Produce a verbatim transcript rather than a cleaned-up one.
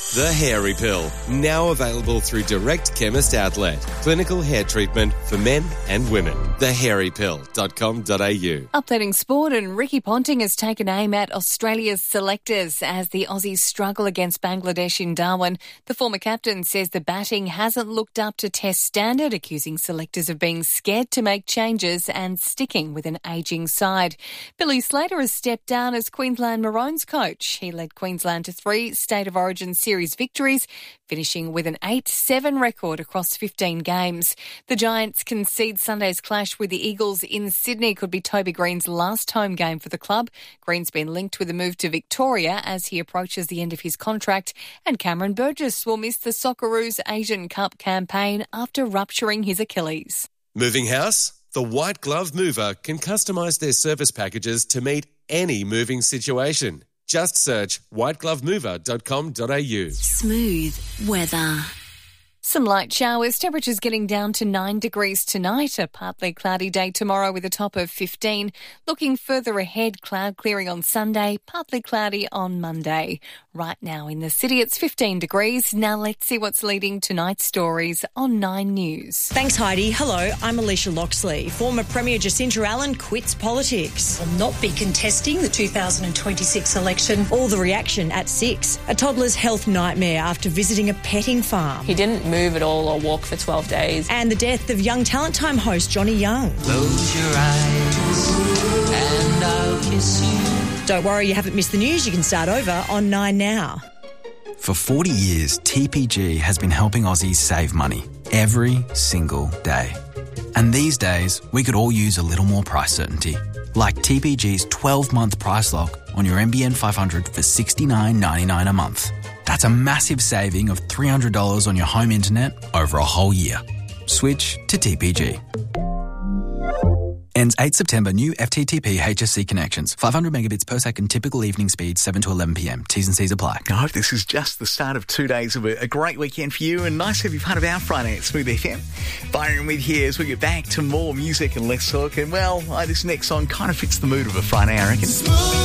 The Hairy Pill, now available through Direct Chemist Outlet. Clinical hair treatment for men and women. the hairy pill dot com dot a u. Updating sport, and Ricky Ponting has taken aim at Australia's selectors as the Aussies struggle against Bangladesh in Darwin. The former captain says the batting hasn't looked up to Test standard, accusing selectors of being scared to make changes and sticking with an ageing side. Billy Slater has stepped down as Queensland Maroons coach. He led Queensland to three State of Origin series victories, finishing with an eight seven record across fifteen games. The Giants concede Sunday's clash with the Eagles in Sydney could be Toby Green's last home game for the club. Green's been linked with a move to Victoria as he approaches the end of his contract, and Cameron Burgess will miss the Socceroos Asian Cup campaign after rupturing his Achilles. Moving house? The White Glove Mover can customise their service packages to meet any moving situation. Just search white glove mover dot com dot a u. Smooth weather. Some light showers, temperatures getting down to nine degrees tonight. A partly cloudy day tomorrow with a top of fifteen. Looking further ahead, cloud clearing on Sunday, partly cloudy on Monday. Right now in the city, it's fifteen degrees. Now let's see what's leading tonight's stories on Nine News. Thanks, Heidi. Hello, I'm Alicia Loxley. Former Premier Jacinta Allen quits politics. Will not be contesting the two thousand twenty-six election. All the reaction at six. A toddler's health nightmare after visiting a petting farm. He didn't move at all or walk for twelve days. And the death of Young Talent Time host Johnny Young. Close your eyes and I'll kiss you. Don't worry, you haven't missed the news. You can start over on Nine Now. For forty years, T P G has been helping Aussies save money every single day. And these days, we could all use a little more price certainty. Like T P G's twelve-month price lock on your N B N five hundred for sixty-nine ninety-nine a month. That's a massive saving of three hundred dollars on your home internet over a whole year. Switch to T P G. Ends eighth September. New F T T P H S C connections. five hundred megabits per second. Typical evening speed seven to eleven p m. T's and C's apply. I hope this is just the start of two days of a, a great weekend for you, and nice to have you part of our Friday at Smooth F M. Byron with here as we get back to more music and less talk. And well, uh, this next song kind of fits the mood of a Friday, I reckon. Smooth.